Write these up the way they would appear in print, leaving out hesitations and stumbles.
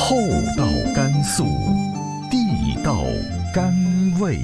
厚道甘肃，地道甘味。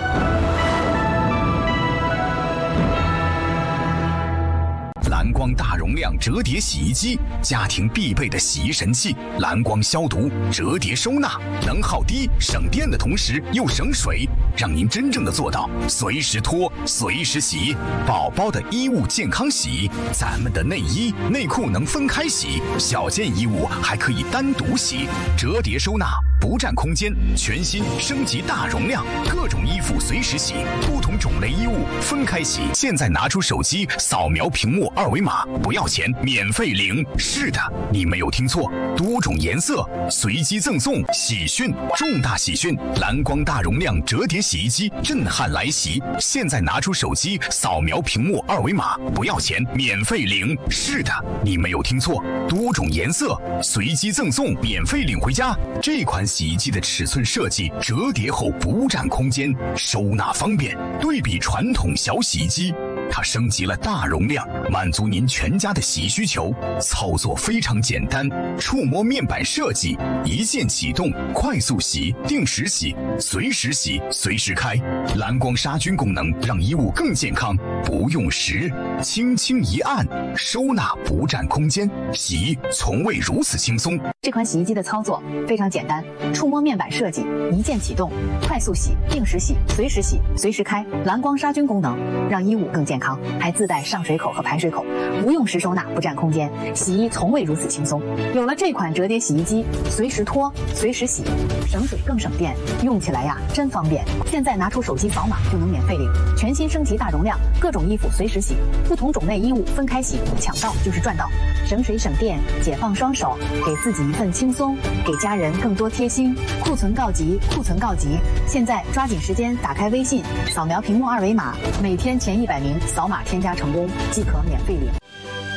蓝光大容量折叠洗衣机，家庭必备的洗衣神器。蓝光消毒、折叠收纳，能耗低、省电的同时又省水，让您真正的做到随时脱、随时洗。宝宝的衣物健康洗，咱们的内衣内裤能分开洗，小件衣物还可以单独洗。折叠收纳，不占空间，全新升级大容量，各种衣服随时洗，不同种类衣物分开洗。现在拿出手机扫描屏幕二维码，不要钱，免费领。是的，你没有听错，多种颜色随机赠送喜讯，重大喜讯！蓝光大容量折叠洗衣机震撼来袭！现在拿出手机扫描屏幕二维码，不要钱，免费领。是的，你没有听错，多种颜色随机赠送，免费领回家。这款洗衣机的尺寸设计，折叠后不占空间，收纳方便。对比传统小洗衣机，它升级了大容量，满足您全家的洗衣需求。操作非常简单，触摸面板设计，一键启动，快速洗、定时洗、随时洗、随时开。蓝光杀菌功能让衣物更健康，不用时，轻轻一按，收纳不占空间，洗从未如此轻松。 这款洗衣机的操作非常简单，触摸面板设计，一键启动，快速洗、定时洗、随时洗、随时开。蓝光杀菌功能让衣物更健康，还自带上水口和排水口，不用时收纳，不占空间，洗衣从未如此轻松。有了这款折叠洗衣机，随时脱，随时洗，省水更省电，用起来呀真方便。现在拿出手机扫码就能免费领，全新升级大容量，各种衣服随时洗，不同种类衣物分开洗，抢到就是赚到，省水省电，解放双手，给自己一份轻松，给家人更多贴心。库存告急，库存告急！现在抓紧时间打开微信，扫描屏幕二维码，每天前100名扫码添加成功即可免费领。